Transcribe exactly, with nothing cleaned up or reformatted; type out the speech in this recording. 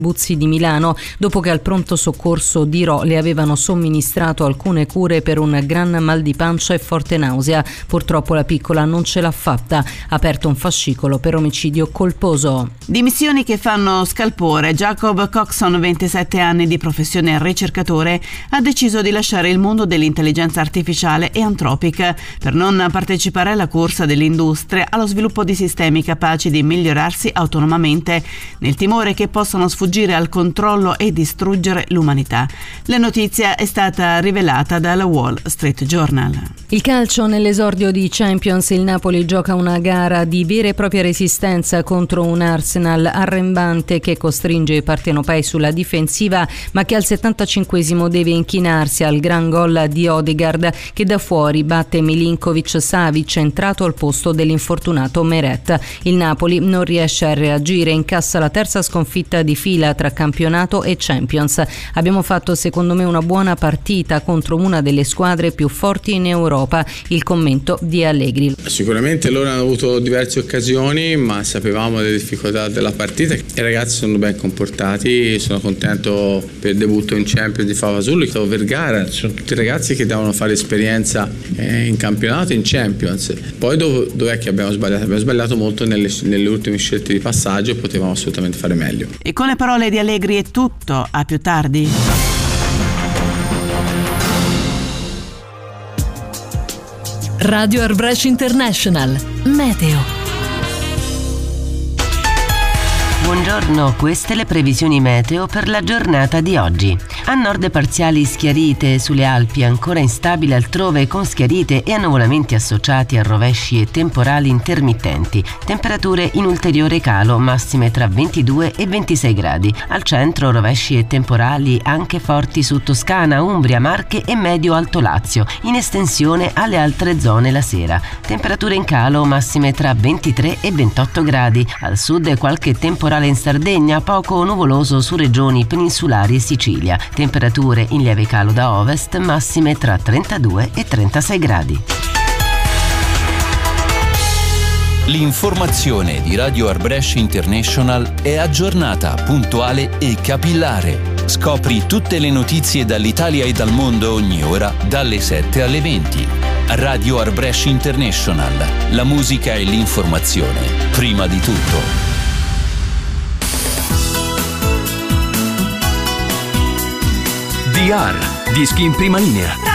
Buzzi di Milano, dopo che al pronto soccorso di Rho le avevano somministrato alcune cure per un gran mal di pancia e forte nausea. Purtroppo la piccola non ce l'ha fatta, ha aperto un fascicolo per omicidio colposo. Dimissioni che fanno scalpore. Jacob Coxon, ventisette anni, di professione ricercatore, ha deciso di lasciare il mondo dell'intelligenza artificiale e Anthropic per non partecipare alla corsa dell'industria allo sviluppo di sistemi capaci di migliorarsi autonomamente, nel timore che possano sfuggire al controllo e distruggere l'umanità. La notizia è stata rivelata dalla Wall Street Journal. Il calcio. Nell'esordio di Champions il Napoli gioca una gara di vera e propria resistenza contro un Arsenal arrembante che costringe i partenopei sulla difensiva, ma che al settantacinquesimo deve inchinarsi al gran gol di Odegaard, che da fuori batte Milinkovic-Savic, entrato al posto dell'infortunato Meret. Il Napoli non riesce a reagire, incassa la terza sconfitta di fila tra campionato e Champions. Abbiamo fatto secondo me una buona partita contro una delle squadre più forti in Europa. Il commento di Allegri. Sicuramente loro hanno avuto diverse occasioni, ma sapevamo delle difficoltà della partita. I ragazzi sono ben comportati, sono contento per il debutto in Champions di Fava Zulu. Vergara, sono tutti ragazzi che devono fare esperienza in campionato e in Champions. Poi dov- dov'è che abbiamo sbagliato? Abbiamo sbagliato molto nelle, nelle ultime scelte di passaggio, potevamo assolutamente fare meglio. E con le parole di Allegri è tutto, a più tardi. Radio Airbrush International Meteo. Buongiorno, queste le previsioni meteo per la giornata di oggi. A nord parziali schiarite sulle Alpi, ancora instabile altrove con schiarite e annuvolamenti associati a rovesci e temporali intermittenti. Temperature in ulteriore calo, massime tra ventidue e ventisei gradi. Al centro rovesci e temporali anche forti su Toscana, Umbria, Marche e Medio-Alto Lazio, in estensione alle altre zone la sera. Temperature in calo, massime tra ventitré e ventotto gradi. Al sud qualche temporale in Sardegna, poco nuvoloso su regioni peninsulari e Sicilia. Temperature in lieve calo da ovest, massime tra trentadue e trentasei gradi. L'informazione di Radio Airbrush International è aggiornata, puntuale e capillare. Scopri tutte le notizie dall'Italia e dal mondo ogni ora, dalle sette alle venti. Radio Airbrush International. La musica e l'informazione, prima di tutto. D R, dischi in prima linea.